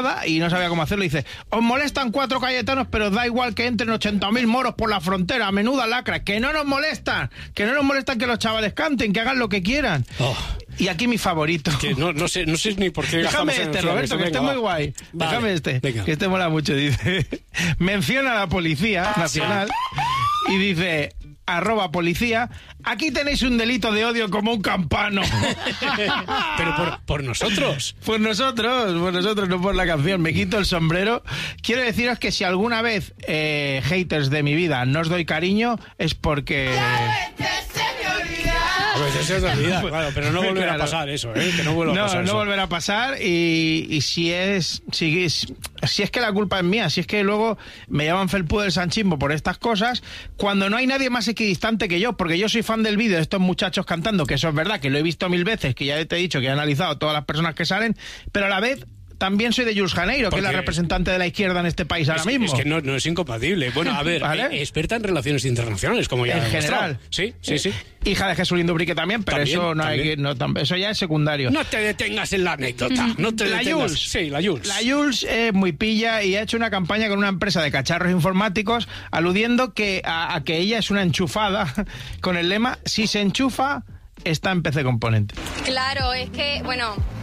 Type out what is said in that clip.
y no sabía cómo hacerlo. Dice, os molestan 4 cayetanos, pero os da igual que entren 80.000 moros por la frontera, menuda lacra, que no nos molestan que los chavales canten, que hagan lo que quieran. Y aquí mi favorito. Que no sé ni por qué. Déjame Roberto, que esté muy guay. Vale, déjame que este mola mucho. Dice, menciona a la Policía Nacional y dice... @policía, aquí tenéis un delito de odio como un campano. Pero por nosotros. Por nosotros, no por la canción. Me quito el sombrero. Quiero deciros que si alguna vez, haters de mi vida, no os doy cariño, es porque... Pues eso es realidad, claro, pero no volverá a pasar eso, que no vuelva a pasar eso. No volverá a pasar y si es que la culpa es mía, si es que luego me llaman felpudo del Sanchimbo por estas cosas, cuando no hay nadie más equidistante que yo, porque yo soy fan del vídeo de estos muchachos cantando, que eso es verdad, que lo he visto 1000 veces, que ya te he dicho que he analizado todas las personas que salen, pero a la vez... También soy de Jules Janeiro, que es la representante de la izquierda en este país ahora mismo. Es que no es incompatible. Bueno, a ver, ¿vale? Experta en relaciones internacionales, como ya en general. Sí. Hija de Jesús Lindubrique también, pero eso no hay que... eso ya es secundario. No te detengas en la anécdota. No te detengas. Jules. Sí, la Jules. La Jules es muy pilla y ha hecho una campaña con una empresa de cacharros informáticos aludiendo a que ella es una enchufada con el lema, si se enchufa, está en PC Componente. Claro, es que, bueno...